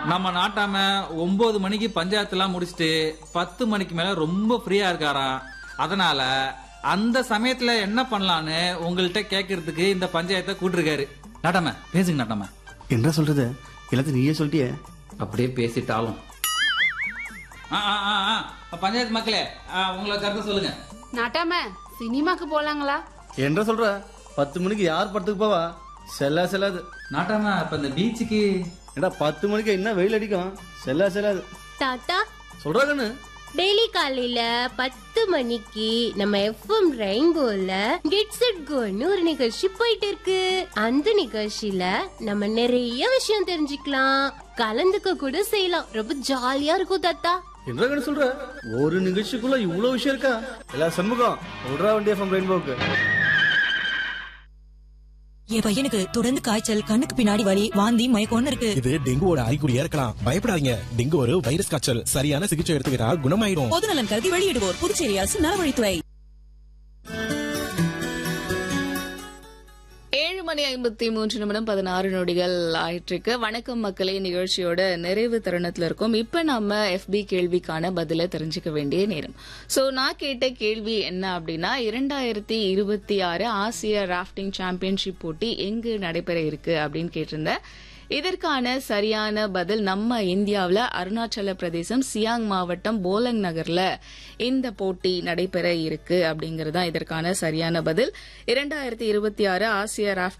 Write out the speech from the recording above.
நம்ம நாட்டாம 9 மணிக்கு பஞ்சாயத்துலாம் முடிச்சிட்டு 10 மணிக்கு மேல ரொம்ப ஃப்ரீயா இருக்காராம். அதனால அந்த சமயத்துல என்ன பண்ணலான்னு உங்கள்கிட்ட கேட்கறதுக்கு இந்த பஞ்சாயத்தை கூட்டிருக்காரு. நாட்டாம பேசுங்க நாட்டாம. என்ன சொல்றது, எல்லாத்தையும் நீயே சொல்லிட்டியே. அப்படியே பேசிட்டாலும் பஞ்சாயத்து மக்களே, உங்களை கருத்து சொல்லுங்க. நாட்டாம சினிமாக்கு போலாங்களா? என்ன சொல்ற, 10 மணிக்கு யார் படத்துக்கு போவா? செல்லாது. நாட்டாம இப்ப இந்த பீச்சுக்கு ஏடா 10 மணிக்கு என்ன வெயில் அடிக்கும், செல்லாது. தாத்தா சொல்றா கண்ணு. டெய்லி காலையில 10 மணிக்கு நம்ம எஃப்எம் ரெயின்போல கெட்ஸ் இட் கோன்னு ஒரு நிகழ்ச்சி போயிட்டு இருக்கு. அந்த நிகழ்ச்சியில நம்ம நிறைய விஷயம் தெரிஞ்சுக்கலாம், கலந்துக்க கூட செய்யலாம். ரொம்ப ஜாலியா இருக்கும் தாத்தா. என்ன கண்ணு சொல்ற, ஒரு நிகழ்ச்சிக்குள்ள இவ்வளவு விஷயம் இருக்கா? எல்லா சண்முகம் சொல்றா வண்டி எஃப்எம் ரெயின்போக்கு. என் பையனுக்கு தொடர்ந்து காய்ச்சல், கண்ணுக்கு பின்னாடி வலி, வாந்தி, மயக்கம்னு இருக்கு. இது டெங்குவோட அறிகுறியா இருக்கலாம். பயப்படாதீங்க, டெங்கு ஒரு வைரஸ் காய்ச்சல். சரியான சிகிச்சை எடுத்துக்கிட்டா குணமாயிடும். பொதுநலன் கருதி வெளியிடுவோர் புதுச்சேரி அரசு நலவழித்துறை. 7:53 ஆயிட்டிருக்கு. வணக்கம் மக்களே, நிகழ்ச்சியோட நிறைவு தருணத்துல இருக்கும். இப்ப நம்ம FB கேள்விக்கான பதில தெரிஞ்சுக்க வேண்டிய நேரம். சோ நான் கேட்ட கேள்வி என்ன அப்படின்னா, 2026 ஆசிய ராஃப்டிங் சாம்பியன்ஷிப் போட்டி எங்கு நடைபெற இருக்கு அப்படின்னு கேட்டிருந்தேன். இதற்கான சரியான பதில் நம்ம இந்தியாவில் அருணாச்சல பிரதேசம் சியாங் மாவட்டம் போலங் நகர்ல இந்த போட்டி நடைபெற இருக்கு அப்படிங்கறதுதான் இதற்கான சரியான பதில். 2026 ஆசிய ராஃப்டிங்